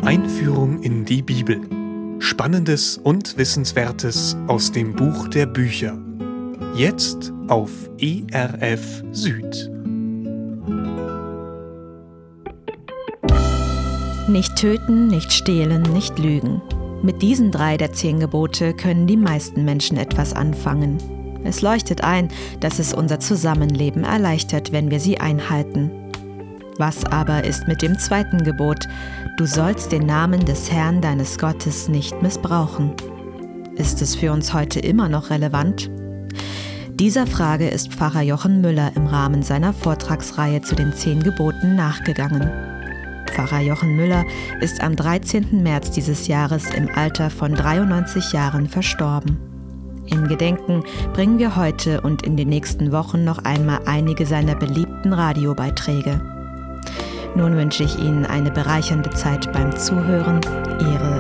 Einführung in die Bibel. Spannendes und Wissenswertes aus dem Buch der Bücher. Jetzt auf ERF Süd. Nicht töten, nicht stehlen, nicht lügen. Mit diesen 3 der 10 Gebote können die meisten Menschen etwas anfangen. Es leuchtet ein, dass es unser Zusammenleben erleichtert, wenn wir sie einhalten. Was aber ist mit dem 2. Gebot? Du sollst den Namen des Herrn deines Gottes nicht missbrauchen. Ist es für uns heute immer noch relevant? Dieser Frage ist Pfarrer Jochen Müller im Rahmen seiner Vortragsreihe zu den 10 Geboten nachgegangen. Pfarrer Jochen Müller ist am 13. März dieses Jahres im Alter von 93 Jahren verstorben. Im Gedenken bringen wir heute und in den nächsten Wochen noch einmal einige seiner beliebten Radiobeiträge. Nun wünsche ich Ihnen eine bereichernde Zeit beim Zuhören. Ihre